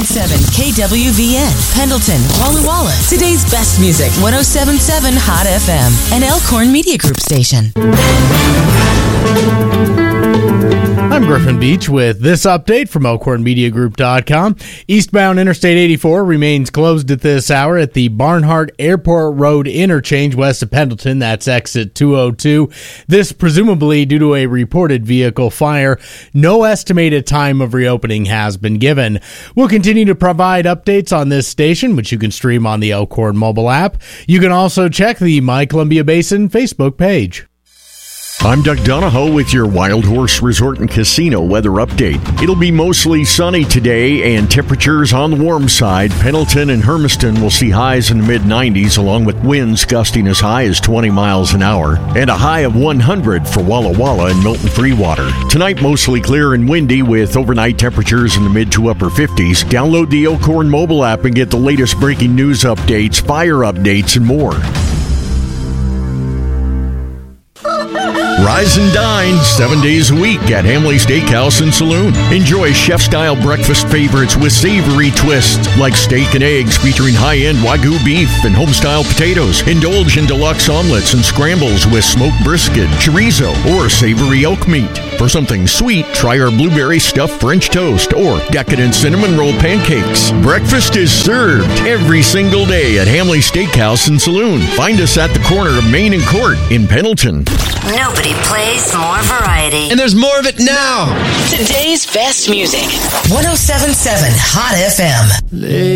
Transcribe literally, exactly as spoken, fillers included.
seven K W V N, Pendleton, Walla Walla. Today's best music, one oh seven point seven Hot F M, an Elkhorn Media Group station. I'm Griffin Beach with this update from Elkhorn Media Group dot com. Eastbound Interstate eighty-four remains closed at this hour at the Barnhart Airport Road interchange west of Pendleton. That's exit two oh two. This presumably due to a reported vehicle fire. No estimated time of reopening has been given. We'll continue to provide updates on this station, which you can stream on the Elkhorn mobile app. You can also check the My Columbia Basin Facebook page. I'm Doug Donahoe with your Wild Horse Resort and Casino weather update. It'll be mostly sunny today and temperatures on the warm side. Pendleton and Hermiston will see highs in the mid nineties along with winds gusting as high as twenty miles an hour and a high of one hundred for Walla Walla and Milton Freewater. Tonight mostly clear and windy with overnight temperatures in the mid to upper fifties. Download the Elkhorn mobile app and get the latest breaking news updates, fire updates, and more. Rise and dine seven days a week at Hamley Steakhouse and Saloon. Enjoy chef-style breakfast favorites with savory twists like steak and eggs featuring high-end Wagyu beef and home-style potatoes. Indulge in deluxe omelets and scrambles with smoked brisket, chorizo, or savory elk meat. For something sweet, try our blueberry stuffed French toast or decadent cinnamon roll pancakes. Breakfast is served every single day at Hamley Steakhouse and Saloon. Find us at the corner of Main and Court in Pendleton. Nobody plays more variety. And there's more of it now. Today's best music, one oh seven point seven Hot F M.